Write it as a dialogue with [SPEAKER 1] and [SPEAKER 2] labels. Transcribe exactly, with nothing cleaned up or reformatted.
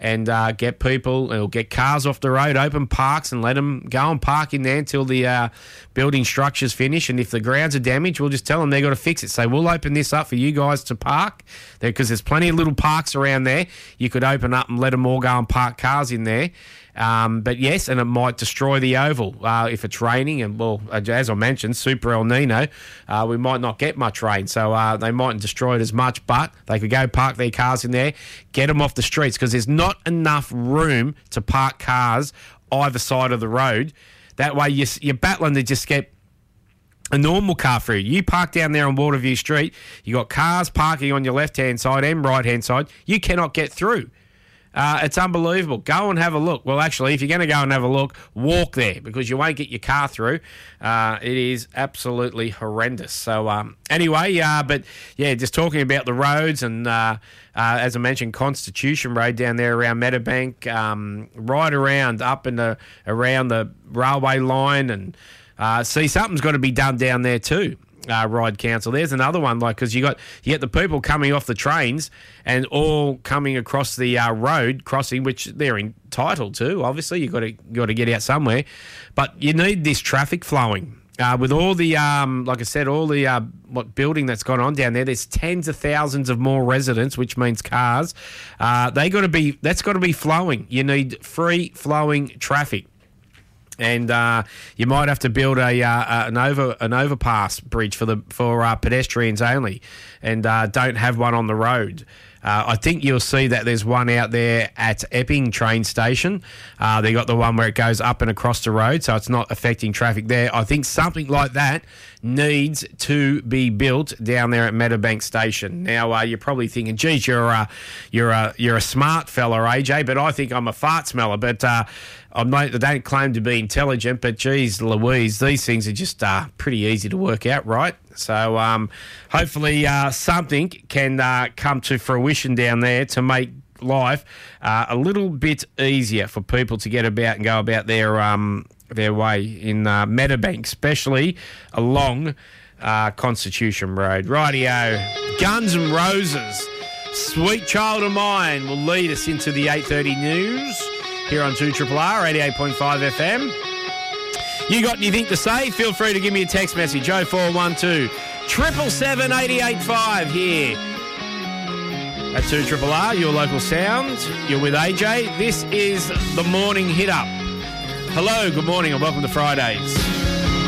[SPEAKER 1] and uh, get people or get cars off the road, open parks and let them go and park in there until the uh, building structure's finished. And if the grounds are damaged, we'll just tell them they've got to fix it. Say, we'll open this up for you guys to park there, because there's plenty of little parks around there. You could open up and let them all go and park cars in there. Um, but yes, and it might destroy the oval uh, if it's raining. And, well, as I mentioned, Super El Nino, uh, we might not get much rain. So uh, they mightn't destroy it as much, but they could go park their cars in there, get them off the streets, because there's not enough room to park cars either side of the road. That way you, you're battling to just get a normal car through. You park down there on Waterview Street, you got cars parking on your left-hand side and right-hand side. You cannot get through. Uh, it's unbelievable. Go and have a look. Well, actually, if you're going to go and have a look, walk there, because you won't get your car through. Uh, it is absolutely horrendous. So, um, anyway, uh, but, yeah, just talking about the roads and, uh, uh, as I mentioned, Constitution Road down there around Meadowbank, um, right around up in the around the railway line. And, uh, see, something's got to be done down there too. Uh, Ride Council. There's another one, like, because you got you get the people coming off the trains and all coming across the uh, road crossing, which they're entitled to. Obviously, you got to got to get out somewhere, but you need this traffic flowing. Uh, with all the, um, like I said, all the uh, what building that's gone on down there, there's tens of thousands of more residents, which means cars. Uh, they got to be that's got to be flowing. You need free flowing traffic. And uh, you might have to build a uh, an over an overpass bridge for the for uh, pedestrians only, and uh, don't have one on the road. Uh, I think you'll see that there's one out there at Epping train station. Uh, they got the one where it goes up and across the road, so it's not affecting traffic there. I think something like that needs to be built down there at Meadowbank Station. Now, uh, you're probably thinking, geez, you're a, you're a, you're a smart fella, A J, but I think I'm a fart smeller. But uh, I'm not, I don't claim to be intelligent, but geez, Louise, these things are just uh, pretty easy to work out, right? So um, hopefully uh, something can uh, come to fruition down there to make life uh, a little bit easier for people to get about and go about their um, their way in uh, Meadowbank, especially along uh, Constitution Road. Rightio, Guns N' Roses, Sweet Child of Mine will lead us into the eight thirty news here on two R R R, eighty-eight point five F M. You got anything to say? Feel free to give me a text message, oh four one two, seven seven seven, eight eight five here at two R R R, your local sound. You're with A J. This is the Morning Hit Up. Hello, good morning, and welcome to Fridays.